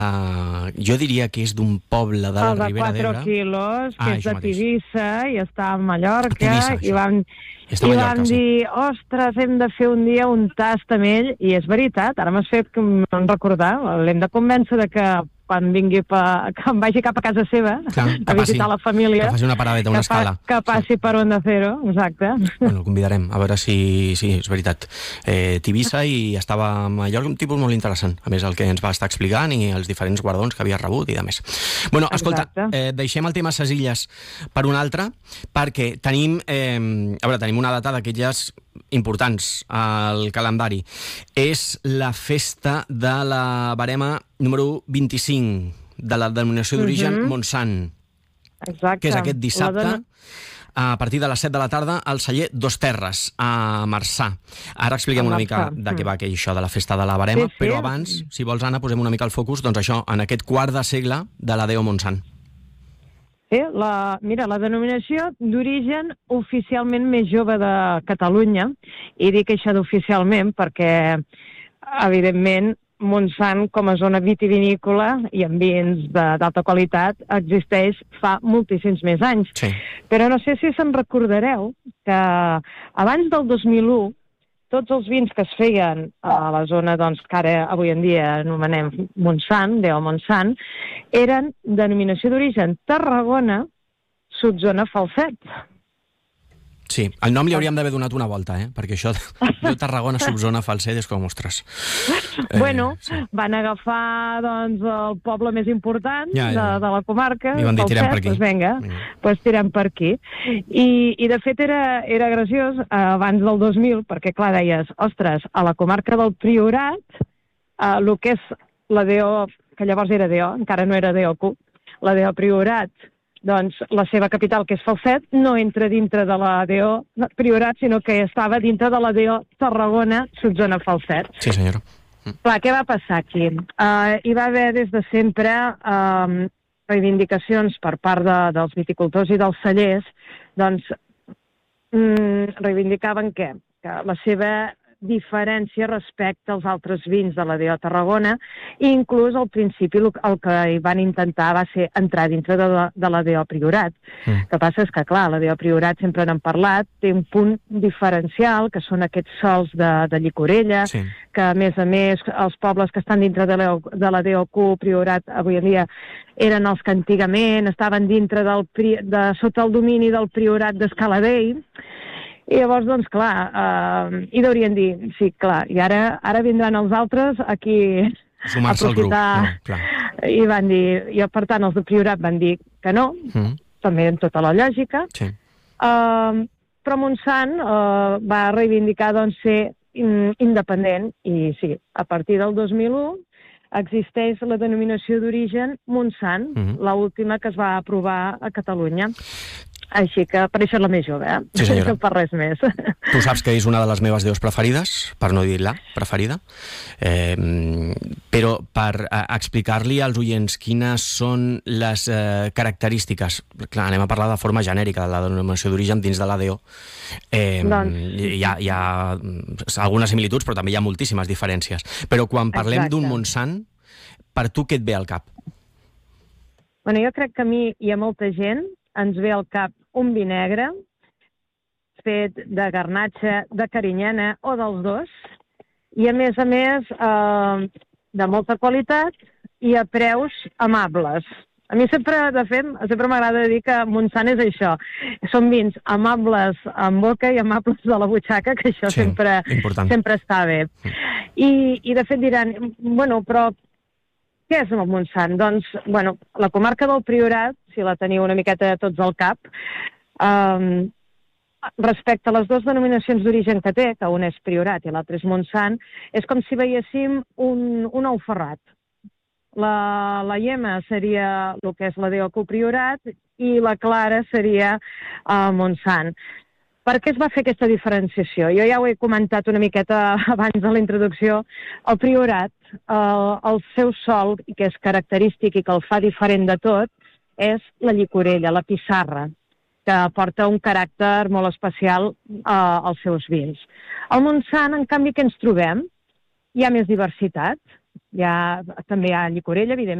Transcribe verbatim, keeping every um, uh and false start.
Uh, jo diria que és d'un poble de la el de Ribera d'Ebre. quatre quilos, que Ah, és això de mateix. Tivissa, i està a Mallorca, Tivissa, i això. vam, I està a i Mallorca, vam sí. dir, ostres, hem de fer un dia un tast amb ell, i és veritat, ara m'has fet que em recordar, l'hem de convèncer de que quan vingui pa, que em vagi cap a casa seva, Clar, a visitar passi, la família, que faci una paradeta, una que, fa, escala. que passi per Onda Cero, exacte. Bueno, el convidarem, a veure si... Sí, és veritat. Eh, Tivissa, i estava a Mallorca, un tipus molt interessant, a més el que ens va estar explicant i els diferents guardons que havia rebut i de més. Bueno, escolta, eh, deixem el tema Ses Illes per un altre, perquè tenim, eh, a veure, tenim una data d'aquelles importants al calendari. És la festa de la barema número vint-i-cinc de la denominació d'origen uh-huh. Montsant. Exacte. Que és aquest dissabte, dona... a partir de les set de la tarda, al celler Dos Terres, a Marçà. Ara expliquem una mica de què va aquell això de la festa de la barema, sí, sí. Però abans, si vols, Anna, posem una mica el focus, doncs això, en aquest quart de segle de la Déu Montsant. Sí, la, mira, la denominació d'origen oficialment més jove de Catalunya, i dic això d'oficialment perquè, evidentment, Montsant, com a zona vitivinícola i amb vins d'alta qualitat, existeix fa moltíssims més anys. Sí. Però no sé si se'n recordareu que abans del dos mil u, tots els vins que es feien a la zona, doncs, que ara avui en dia anomenem Montsant, Déu Montsant, eren denominació d'origen Tarragona, subzona Falset. Sí, el nom li hauríem d'haver donat una volta, eh? Perquè això de Tarragona, subzona Falset, és com, ostres. Eh, bueno, sí. Van agafar, doncs, el poble més important ja, ja. De, de la comarca. I van dir, tirem per aquí. Doncs vinga, doncs tirem per aquí. I, i de fet, era, era graciós, eh, abans del dos mil, perquè, clar, deies, ostres, a la comarca del Priorat, eh, el que és la D O, que llavors era D O, encara no era D O Q, la D O Priorat, doncs la seva capital, que és Falset, no entra dintre de la D O Priorat, sinó que estava dintre de la D O Tarragona, subzona Falset. Sí, senyora. Mm. Clar, què va passar aquí? Uh, hi va haver des de sempre um, reivindicacions per part de, dels viticultors i dels cellers, doncs mm, reivindicaven què? Que la seva diferència respecte als altres vins de la D O Tarragona, i inclús al principi el, el que hi van intentar va ser entrar dintre de la, de la D O Priorat. Mm. El que passa és que, clar, la D O Priorat sempre n'hem parlat, té un punt diferencial, que són aquests sols de, de llicorella, sí. Que a més a més els pobles que estan dintre de la, de la D O Q Priorat avui en dia eren els que antigament estaven dintre del, de, sota el domini del Priorat d'Escaladei. I llavors, doncs, clar, uh, i deurien dir, sí, clar, i ara ara vindran els altres aquí a aprofitar. No, clar. I van dir, i per tant els de Priorat van dir que no, mm. també en tota la lògica. Sí. Uh, però Montsant uh, va reivindicar, doncs, ser in, independent, i sí, a partir del dos mil u existeix la denominació d'origen Montsant, mm. l'última que es va aprovar a Catalunya. Així que per això és la més jove, eh? Sí, senyora. No per res més. Tu saps que és una de les meves deus preferides, per no dir la preferida, eh, però per eh, explicar-li als oients quines són les eh, característiques, clar, anem a parlar de forma genèrica de la denominació d'origen dins de l'A D O. Eh, doncs... hi, ha, hi ha algunes similituds, però també hi ha moltíssimes diferències. Però quan parlem d'un Montsant, per tu què et ve al cap? Bueno, jo crec que a mi hi ha molta gent ens ve al cap un vi negre fet de garnatxa, de carinyena o dels dos, i a més a més eh, de molta qualitat i a preus amables. A mi sempre, de fet, sempre m'agrada dir que Montsant és això. Són vins amables en boca i amables de la butxaca, que això sí, sempre, sempre està bé. I, I de fet diran, bueno, però què és el Montsant? Doncs, bueno, la comarca del Priorat, si la teniu una miqueta tots al cap, um, respecte a les dues denominacions d'origen que té, que una és Priorat i l'altra és Montsant, és com si veiéssim un, un ou ferrat. La, la Iema seria el que és la D O Q Priorat i la Clara seria uh, Montsant. Per què es va fer aquesta diferenciació? Jo ja ho he comentat una miqueta abans de la introducció. El Priorat, el, el seu sol, que és característic i que el fa diferent de tot, és la llicorella, la pissarra, que aporta un caràcter molt especial uh, als seus vins. Al Montsant, en canvi, què ens trobem? Hi ha més diversitat. Hi ha, també hi ha llicorella, evidentment,